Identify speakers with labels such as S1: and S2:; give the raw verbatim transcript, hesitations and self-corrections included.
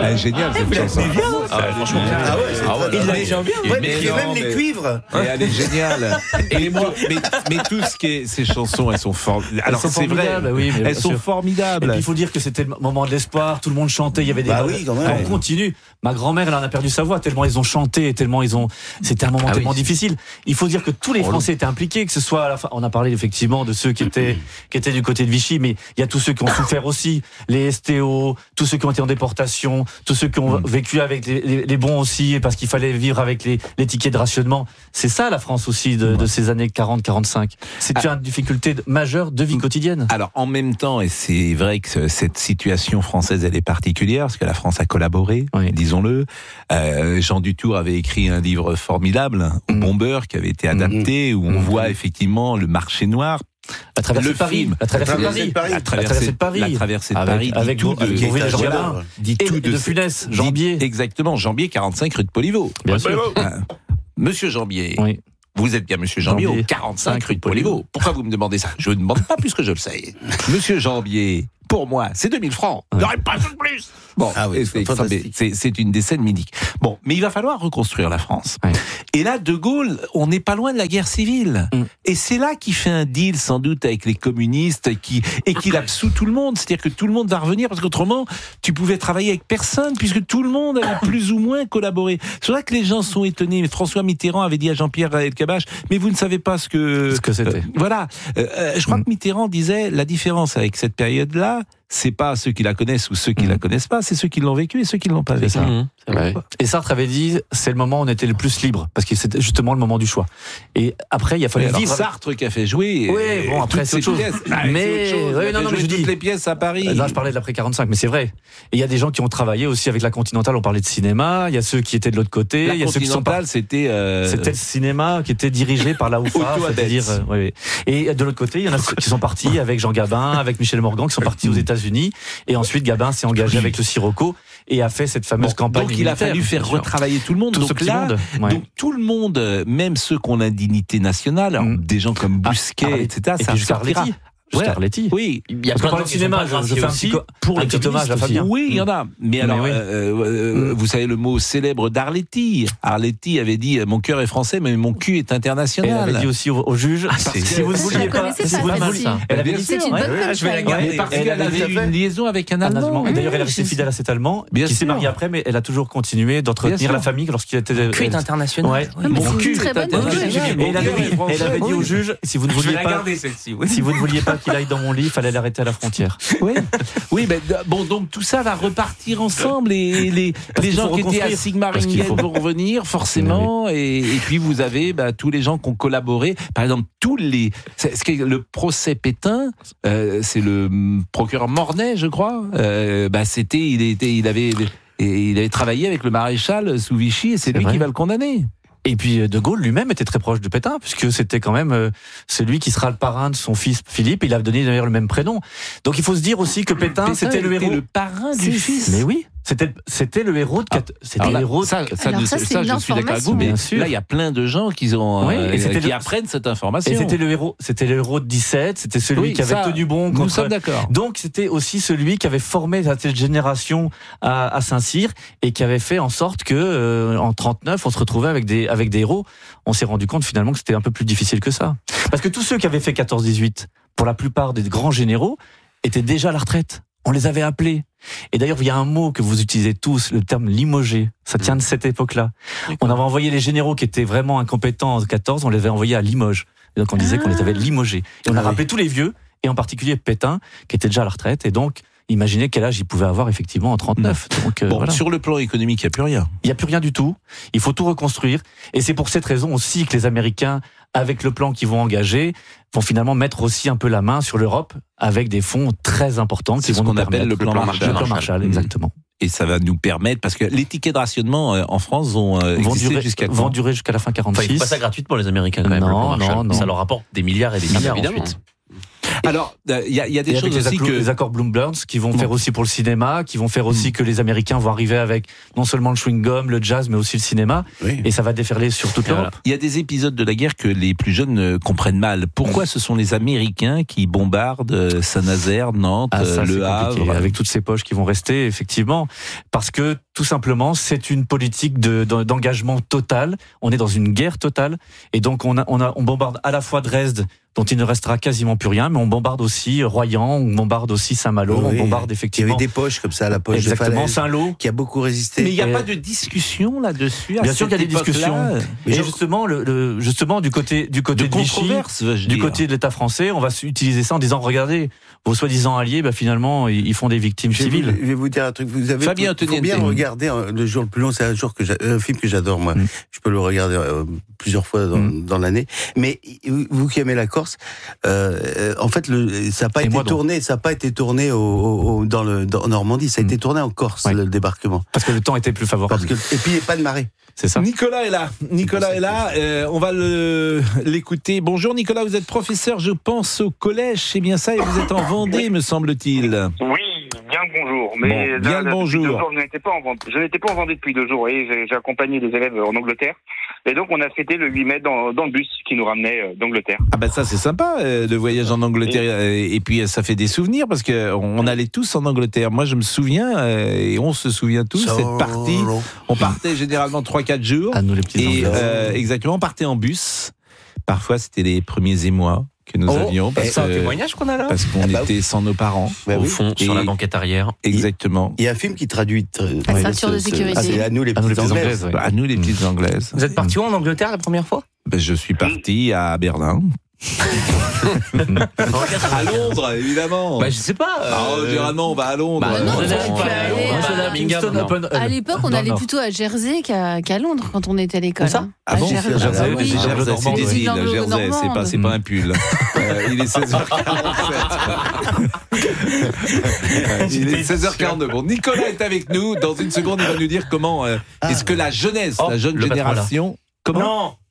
S1: Elle est géniale cette chanson.
S2: Ah ouais, franchement.
S3: Ah ouais,
S2: Ah ouais,
S3: il l'a
S2: mais-
S3: déjà bien.
S1: mais
S3: Ouais, mais il y a
S1: non,
S3: même les
S1: mais-
S3: cuivres.
S1: Et elle est géniale. Et moi, mais, mais tout ce qui est ces chansons, elles sont formidables. Alors
S4: sont
S1: c'est vrai,
S4: formidables, oui, mais bien
S1: elles sont
S4: sûr. Et
S1: formidables.
S4: puis il faut dire que c'était le moment de l'espoir, tout le monde chantait, il y avait des
S3: Bah oui, quand même.
S4: on continue. Ma grand-mère, elle en a perdu sa voix tellement ils ont chanté, tellement ils ont. C'était un moment
S2: Ah
S4: tellement
S2: oui.
S4: difficile. Il faut dire que tous les Français étaient impliqués, que ce soit à la fin. On a parlé effectivement de ceux qui étaient qui étaient du côté de Vichy, mais il y a tous ceux qui ont souffert aussi, les S T O, tous ceux qui ont été en déportation, tous ceux qui ont vécu avec les, les, les bons aussi, parce qu'il fallait vivre avec les, les tickets de rationnement. C'est ça la France aussi de, de ces années quarante quarante-cinq. C'est une difficulté de- majeure de vie quotidienne.
S1: Alors en même temps, et c'est vrai que cette situation française, elle est particulière, parce que la France a collaboré,
S4: Oui.
S1: disons-le. Euh, Jean Dutour avait écrit un livre formidable, Au
S4: Mm.
S1: Bombeur, qui avait été adapté, où on voit effectivement le marché noir.
S4: La traversée
S1: Le
S4: de Paris,
S1: film.
S4: la traversée de
S3: La traversée
S4: Paris,
S3: de Paris.
S1: La
S4: traversée de Paris.
S1: La traversée de
S4: Avec-
S1: Paris. dit
S4: avec
S1: tout
S4: Bo-
S1: de,
S4: avec Beauvais et Jean
S1: voilà,
S4: Gabin.
S1: dit
S4: Et
S1: tout
S4: de Funès,
S1: dit-
S4: Jambier.
S1: Exactement, Jambier, quarante-cinq rue de Poliveau.
S4: Bien sûr.
S1: Ah, Monsieur Jambier.
S4: Oui.
S1: Vous êtes bien Monsieur Jambier,
S4: Jambier.
S1: au quarante-cinq rue de Poliveau. Pourquoi vous me demandez ça? Je ne demande pas plus que je le sais. Monsieur Jambier, pour moi, c'est deux mille francs.
S4: Ouais.
S1: N'aurait pas fait de plus. Bon,
S3: Ah oui,
S1: et c'est,
S3: fantastique.
S1: c'est, c'est une des scènes mythiques. Bon, mais il va falloir reconstruire la France.
S4: Ouais.
S1: Et là, De Gaulle, on n'est pas loin de la guerre civile.
S4: Mm.
S1: Et c'est là qu'il fait un deal, sans doute, avec les communistes, qui, et qu'il absout tout le monde. C'est-à-dire que tout le monde va revenir, parce qu'autrement, tu pouvais travailler avec personne, puisque tout le monde avait plus ou moins collaboré. C'est vrai que les gens sont étonnés. Mais François Mitterrand avait dit à Jean-Pierre Elkabbach, mais vous ne savez pas ce que...
S4: Ce que c'était.
S1: Euh, voilà. Euh, euh, je crois
S4: Mm.
S1: que Mitterrand disait, la différence avec cette période-là, c'est pas ceux qui la connaissent ou ceux qui
S4: Mm.
S1: la connaissent pas, c'est ceux qui l'ont vécu et ceux qui l'ont pas vécu.
S4: ça.
S2: Mmh, c'est vrai.
S4: Et Sartre avait dit, c'est le moment où on était le plus libre, parce que c'était justement le moment du choix. Et après, il a fallu
S1: Alors,
S4: vivre.
S1: Sartre qui a fait jouer.
S4: Oui,
S1: euh,
S4: bon, après,
S1: toutes
S4: c'est
S1: ces
S4: autre chose.
S1: pièces. Ah,
S4: Mais-
S1: c'est autre chose.
S4: oui,
S1: Il a
S4: non,
S1: fait
S4: non, mais
S1: jouer
S4: je
S1: toutes
S4: dis-
S1: les pièces à Paris.
S4: Là, je parlais de l'après quarante-cinq, mais c'est vrai. Et il y a des gens qui ont travaillé aussi avec la Continentale, on parlait de cinéma, il y a ceux qui étaient de l'autre côté,
S1: La
S4: il y a ceux qui sont
S1: Continentale, c'était. euh,
S4: C'était le cinéma qui était dirigé par la UFA,
S1: Otto
S4: c'est-à-dire.
S1: Abetz.
S4: euh, oui, oui. Et de l'autre côté, il y en a ceux qui sont partis avec Jean Gabin, avec Michel Morgan, qui sont partis aux États-Unis. Et ensuite, Gabin s'est engagé avec le Sirocco et a fait cette fameuse
S1: Bon,
S4: campagne.
S1: donc il a
S4: militaire,
S1: fallu faire
S4: bien sûr.
S1: retravailler tout le monde.
S4: Tout ce
S1: donc
S4: petit
S1: là,
S4: monde. Ouais.
S1: donc tout le monde, euh, même ceux qui ont l'indignité nationale, alors,
S4: Mm.
S1: des gens comme
S4: Ah,
S1: Bousquet,
S4: Arletty.
S1: et cetera.
S4: Et
S1: ça
S4: puis jusqu'à
S1: sortira.
S4: Arletty. Jusqu'à
S1: Ouais.
S4: Arletty.
S1: Oui.
S2: Il y a
S4: Parce qu'on
S2: plein de
S4: parle
S2: gens
S4: de
S2: qui
S4: cinéma,
S2: sont pas
S4: je- je
S2: graciés
S4: fais un
S2: aussi
S4: petit co-
S2: pour
S4: un
S2: les
S4: petit hommage à
S2: communistes
S4: Fabien.
S2: aussi.
S1: Oui, il y en a. Mais
S4: Mais
S1: alors,
S4: oui.
S1: euh, euh, vous savez le mot célèbre d'Arletty. Arletty avait dit mon cœur est français, mais mon cul est
S4: Et elle
S1: international.
S4: avait dit aussi au, au juge,
S1: c'est-
S4: si vous ne
S1: Je
S4: vouliez
S5: la
S4: pas,
S5: connaissais
S4: si
S5: pas,
S4: vous ne
S5: celle-ci.
S4: vouliez- elle avait
S1: Bien
S4: dit
S5: C'est
S1: sûr,
S5: une
S1: ouais.
S5: bonne
S3: Ouais, je vais la
S5: punchline.
S3: garder.
S4: Ouais,
S1: Parce
S4: elle
S1: qu'elle
S4: avait
S1: avait
S3: tout à fait.
S1: une liaison avec un
S4: Un
S1: Allemand.
S4: Allemand. Et d'ailleurs, elle est
S1: Oui,
S4: restée
S1: c'est-
S4: fidèle à cet Allemand,
S1: Bien
S4: qui s'est
S1: sûr.
S4: marié après, mais elle a toujours continué d'entretenir
S1: Bien sûr.
S4: la famille lorsqu'il était.
S2: Cuite international.
S4: Ouais.
S5: Non, mais
S4: Mon
S5: c'est une
S4: cul
S5: très
S4: est
S5: bonne
S4: international.
S5: punchline.
S4: Et elle avait dit, elle avait dit au
S1: Oui.
S4: juge, si vous ne vouliez pas,
S2: celle-ci.
S4: si vous ne vouliez pas qu'il aille dans mon lit, il fallait l'arrêter à la frontière.
S1: Oui, oui, mais d- bon, donc tout ça va repartir ensemble et les, les
S4: qu'il
S1: gens
S4: faut
S1: qui étaient à
S4: reconstruire.
S1: Sigmaringen
S4: Parce qu'il faut-
S1: vont revenir forcément et, et puis vous avez bah, tous les gens qui ont collaboré. Par exemple, tous les, c'est, ce qui est le procès Pétain, euh, c'est le hum, procureur Mornay, je crois. Euh, bah, c'était, il était, il avait, et il avait travaillé avec le maréchal sous Vichy et c'est,
S4: C'est
S1: lui
S4: vrai.
S1: qui va le condamner.
S4: Et puis De Gaulle lui-même était très proche de Pétain, puisque c'était quand même euh, celui qui sera le parrain de son fils Philippe. Il a donné d'ailleurs le même prénom. Donc il faut se dire aussi que Pétain, c'était le
S1: était
S4: héros.
S1: le parrain
S5: C'est-
S1: du fils.
S4: Mais oui, c'était c'était le héros de. quat- C'était
S1: Alors
S4: le
S1: là,
S4: héros. de-
S1: ça, ça,
S5: Alors
S1: de-
S5: ça, c'est
S1: ça,
S5: une
S1: je suis d'accord avec vous,
S5: information.
S1: mais
S4: Bien sûr.
S1: là, il y a plein de gens qui, ont,
S4: Oui,
S1: euh,
S4: et c'était
S1: qui
S4: le-
S1: apprennent cette information.
S4: Et c'était le héros, c'était le héros de dix-sept. C'était celui
S1: Oui,
S4: qui avait
S1: ça,
S4: tenu bon
S1: Nous
S4: contre.
S1: sommes d'accord.
S4: Donc c'était aussi celui qui avait formé cette génération à, à Saint-Cyr et qui avait fait en sorte que euh, en trente-neuf on se retrouvait avec des avec des héros. On s'est rendu compte finalement que c'était un peu plus difficile que ça. Parce que tous ceux qui avaient fait quatorze dix-huit, pour la plupart des grands généraux, étaient déjà à la retraite. On les avait appelés. Et d'ailleurs, il y a un mot que vous utilisez tous, le terme limogé. Ça tient de cette époque-là. On avait envoyé les généraux qui étaient vraiment incompétents en quatorze, on les avait envoyés à Limoges. Et donc on disait qu'on les avait limogés. Et on a
S1: Ah oui.
S4: rappelé tous les vieux, et en particulier Pétain, qui était déjà à la retraite. Et donc, imaginez quel âge il pouvait avoir effectivement en trente-neuf. Donc, euh,
S1: Bon,
S4: voilà.
S1: sur le plan économique, il n'y a plus rien.
S4: Il n'y a plus rien du tout. Il faut tout reconstruire. Et c'est pour cette raison aussi que les Américains, avec le plan qu'ils vont engager, vont finalement mettre aussi un peu la main sur l'Europe avec des fonds très importants
S1: C'est
S4: qui
S1: ce
S4: vont
S1: qu'on
S4: nous
S1: appelle
S4: permettre-
S1: le plan Marshall.
S4: Le plan Marshall,
S1: Mmh.
S4: exactement.
S1: Et ça va nous permettre, parce que les tickets de rationnement euh, en France vont euh,
S4: Vont
S1: exister
S4: durer,
S1: jusqu'à
S4: vont
S1: quand
S4: durer jusqu'à la fin
S2: Enfin, ils
S4: quarante-six.
S2: font pas ça gratuitement, les Américains, quand même.
S4: Non,
S2: le plan Marshall.
S4: non, non.
S2: Ça leur rapporte des milliards et des
S3: Ah,
S2: milliards
S3: évidemment.
S2: ensuite.
S1: Alors, il euh, y, y a des
S4: et
S1: choses
S4: avec les,
S1: aussi
S4: accords,
S1: que...
S4: les accords Bloom-Burns qui vont
S1: Bon.
S4: faire aussi pour le cinéma, qui vont faire aussi mmh. que les Américains vont arriver avec non seulement le chewing-gum, le jazz, mais aussi le cinéma. Oui. Et ça va déferler sur toute l'Europe.
S1: Il y a des épisodes de la guerre que les plus jeunes euh, comprennent mal. Pourquoi mmh. ce sont les Américains qui bombardent euh, Saint-Nazaire, Nantes, ah, ça, Le Havre,
S4: avec toutes ces poches qui vont rester, effectivement, parce que tout simplement, c'est une politique de, de, d'engagement total. On est dans une guerre totale, et donc on, a, on, a, on bombarde à la fois Dresde, dont il ne restera quasiment plus rien, mais on bombarde aussi Royan, on bombarde aussi Saint-Malo, oui, on bombarde effectivement.
S2: Il y avait des poches comme ça, la poche
S4: exactement,
S2: de Falaise,
S4: Saint-Lô,
S2: qui a beaucoup résisté.
S1: Mais il n'y a
S2: et...
S1: pas de discussion là-dessus.
S4: Bien sûr qu'il y a des discussions. Et
S2: genre...
S4: justement, le, le, justement, du côté du côté de, de Vichy, du dire. côté de l'État français, on va utiliser ça en disant regardez, vos soi-disant alliés, bah, finalement, ils font des victimes
S2: je
S4: civiles.
S2: Vous, je vais vous dire un truc. Vous avez
S1: Fabien
S2: il faut bien regarder Le jour le plus long. C'est un jour que un film que j'adore moi. Mm. Je peux le regarder euh, plusieurs fois dans, mm. dans l'année. Mais vous qui aimez la Corse. Euh, Euh, en fait, le, ça n'a pas, été tourné, ça n'a pas été tourné au, au, dans le, dans, en Normandie, ça a mmh. été tourné en Corse, ouais. le débarquement.
S4: Parce que le temps était plus favorable.
S2: Parce que, et puis il n'y a pas de marée.
S1: C'est ça. Nicolas est là. Nicolas est là. Euh, on va le, l'écouter. Bonjour Nicolas, vous êtes professeur, je pense, au collège. C'est bien ça, et vous êtes en Vendée, me semble-t-il.
S3: Oui. Bien le bonjour. Mais
S1: bon,
S3: là,
S1: bien le bonjour.
S3: Jours, je n'étais pas en Vendée. Je n'étais pas en Vendée depuis deux jours. Et j'ai, j'ai accompagné des élèves en Angleterre. Et donc, on a fêté le huit mai dans, dans le bus qui nous ramenait euh, d'Angleterre.
S1: Ah ben ça, c'est sympa, euh, le voyage en Angleterre. Et, et puis, ça fait des souvenirs parce que on allait tous en Angleterre. Moi, je me souviens, euh, et on se souvient tous, so cette partie. On partait généralement trois quatre jours.
S4: À nous, les petits
S1: et euh, exactement, on partait en bus. Parfois, c'était les premiers émois que nous oh, avions.
S5: Parce c'est un témoignage qu'on a là.
S1: Parce qu'on ah bah était oui. sans nos parents.
S5: Bah au oui. fond,
S1: et
S5: sur la banquette arrière.
S1: Exactement.
S2: Il y a un film qui traduit.
S6: La ouais, ceinture de sécurité.
S2: Ah, c'est à nous les petites, à nous, les petites anglaises.
S1: anglaises ouais. À nous les petites anglaises.
S5: Vous êtes parti où en Angleterre la première fois?
S1: Ben, je suis parti à Berlin. À Londres, évidemment.
S5: Bah, je sais pas. Euh...
S1: Ah, généralement, on va à Londres. Bah, non,
S6: non, non. À l'époque, on non, allait non. plutôt à Jersey qu'à, qu'à Londres quand on était à l'école.
S1: Ça ah bon Jersey, Jersey, ah, oui. Jersey c'est des îles. Jersey, c'est pas, c'est pas un pull. euh, il est seize heures quarante-sept. Il est seize heures quarante-deux. Bon, Nicolas est avec nous. Dans une seconde, il va nous dire comment euh, est-ce que la jeunesse, oh, la jeune génération. Comment
S5: Non.